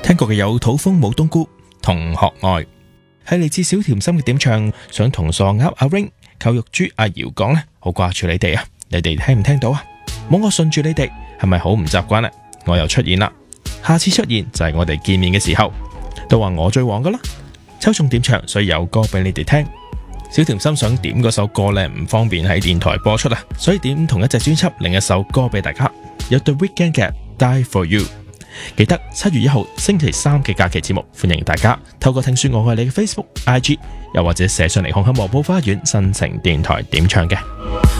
聽過嘅有土風舞冬菇同學愛，係嚟自小甜心嘅點唱，想同傻鴨阿 Ring、扣肉豬阿瑤講呢，好掛住你哋啊！你哋聽唔聽到啊？冇我順住你哋，係咪好唔習慣呢？我又出現啦，下次出現就係我哋見面嘅時候，都話我最旺噶啦。抽中點唱，所以有歌俾你哋聽。小甜心想點嗰首歌呢，唔方便喺電台播出啊，所以點同一隻專輯另一首歌俾大家，有 The Weeknd 嘅 Die For You。記得7月1號星期三嘅假期節目，歡迎大家透過聽說我愛你嘅 Facebook、IG， 又或者寫上嚟紅磡黃埔花園新城電台點唱嘅。